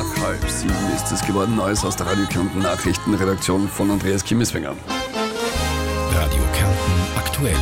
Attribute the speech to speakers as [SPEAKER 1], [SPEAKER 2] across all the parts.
[SPEAKER 1] nach 6:30 ist es geworden. Neues aus der Radio Kärnten Nachrichtenredaktion von Andreas Kimmeswenger.
[SPEAKER 2] Radio Kärnten aktuell.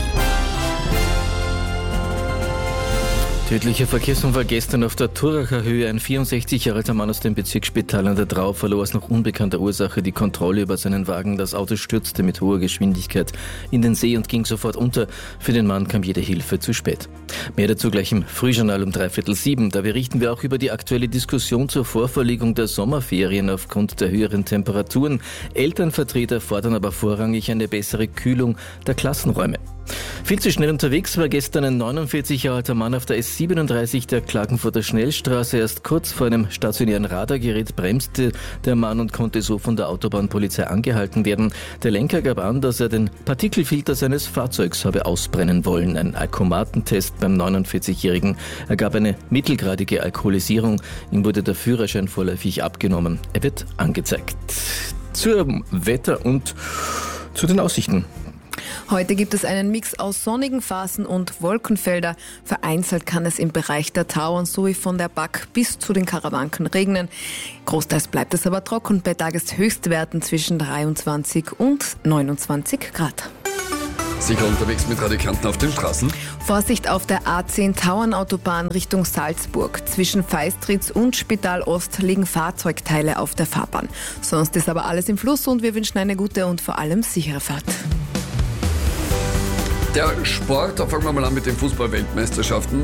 [SPEAKER 3] Tödlicher Verkehrsunfall gestern auf der Turracher Höhe. Ein 64 Jahre alter Mann aus dem Bezirksspital an der Drau verlor aus noch unbekannter Ursache die Kontrolle über seinen Wagen. Das Auto stürzte mit hoher Geschwindigkeit in den See und ging sofort unter. Für den Mann kam jede Hilfe zu spät. Mehr dazu gleich im Frühjournal um 6:45. Da berichten wir auch über die aktuelle Diskussion zur Vorverlegung der Sommerferien aufgrund der höheren Temperaturen. Elternvertreter fordern aber vorrangig eine bessere Kühlung der Klassenräume. Viel zu schnell unterwegs war gestern ein 49 Jahre alter Mann auf der S37 der Klagenfurter Schnellstraße. Erst kurz vor einem stationären Radargerät bremste der Mann und konnte so von der Autobahnpolizei angehalten werden. Der Lenker gab an, dass er den Partikelfilter seines Fahrzeugs habe ausbrennen wollen. Ein Alkomatentest beim 49-Jährigen ergab eine mittelgradige Alkoholisierung. Ihm wurde der Führerschein vorläufig abgenommen. Er wird angezeigt. Zum Wetter und zu den Aussichten.
[SPEAKER 4] Heute gibt es einen Mix aus sonnigen Phasen und Wolkenfelder. Vereinzelt kann es im Bereich der Tauern sowie von der Back bis zu den Karawanken regnen. Großteils bleibt es aber trocken bei Tageshöchstwerten zwischen 23 und 29 Grad.
[SPEAKER 1] Sicher unterwegs mit Radio Kärnten auf den Straßen.
[SPEAKER 4] Vorsicht auf der A10 Tauernautobahn Richtung Salzburg. Zwischen Feistritz und Spital Ost liegen Fahrzeugteile auf der Fahrbahn. Sonst ist aber alles im Fluss und wir wünschen eine gute und vor allem sichere Fahrt.
[SPEAKER 1] Der Sport, da fangen wir mal an mit den Fußball-Weltmeisterschaften.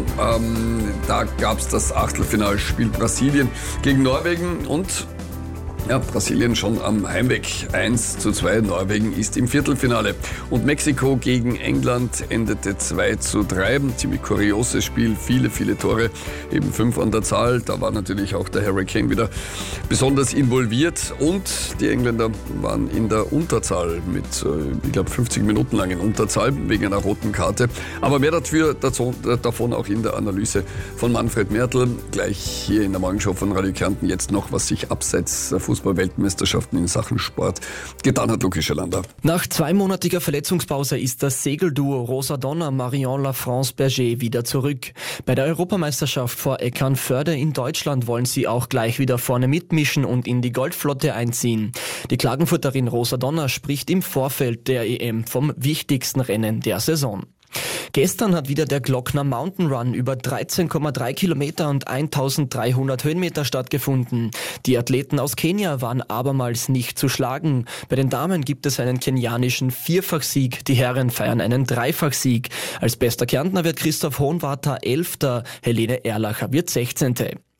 [SPEAKER 1] Da gab es das Achtelfinalspiel Brasilien gegen Norwegen und Brasilien schon am Heimweg. 1:2. Norwegen ist im Viertelfinale. Und Mexiko gegen England endete 2:3. Ein ziemlich kurioses Spiel, viele Tore, eben 5 an der Zahl. Da war natürlich auch der Harry Kane wieder besonders involviert. Und die Engländer waren in der Unterzahl mit, ich glaube, 50 Minuten lang in Unterzahl wegen einer roten Karte. Aber mehr davon auch in der Analyse von Manfred Mertl. Gleich hier in der Morgenshow von Radio Kärnten jetzt noch, was sich abseits der Fußball-Weltmeisterschaften in Sachen Sport getan hat, Lukas Schelander.
[SPEAKER 5] Nach 2-monatiger Verletzungspause ist das Segelduo Rosa Donner-Marion Lafrance-Berger wieder zurück. Bei der Europameisterschaft vor Eckernförde in Deutschland wollen sie auch gleich wieder vorne mitmischen und in die Goldflotte einziehen. Die Klagenfurterin Rosa Donner spricht im Vorfeld der EM vom wichtigsten Rennen der Saison. Gestern hat wieder der Glockner Mountain Run über 13,3 Kilometer und 1300 Höhenmeter stattgefunden. Die Athleten aus Kenia waren abermals nicht zu schlagen. Bei den Damen gibt es einen kenianischen Vierfachsieg, die Herren feiern einen Dreifachsieg. Als bester Kärntner wird Christoph Hohenwarter 11., Helene Erlacher wird 16.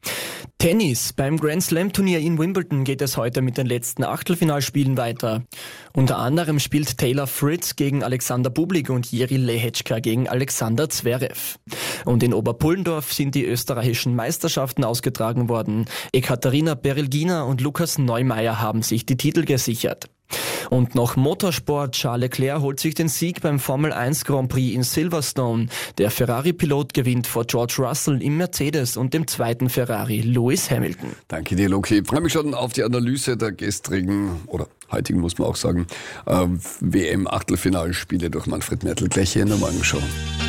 [SPEAKER 5] Tennis. Beim Grand Slam Turnier in Wimbledon geht es heute mit den letzten Achtelfinalspielen weiter. Unter anderem spielt Taylor Fritz gegen Alexander Bublik und Jiří Lehečka gegen Alexander Zverev. Und in Oberpullendorf sind die österreichischen Meisterschaften ausgetragen worden. Ekaterina Berelgina und Lukas Neumeier haben sich die Titel gesichert. Und noch Motorsport. Charles Leclerc holt sich den Sieg beim Formel 1 Grand Prix in Silverstone. Der Ferrari-Pilot gewinnt vor George Russell im Mercedes und dem zweiten Ferrari Lewis Hamilton.
[SPEAKER 1] Danke dir, Loki. Ich freue mich schon auf die Analyse der gestrigen, oder heutigen muss man auch sagen, WM-Achtelfinalspiele durch Manfred Mertl gleich hier in der Morgenshow.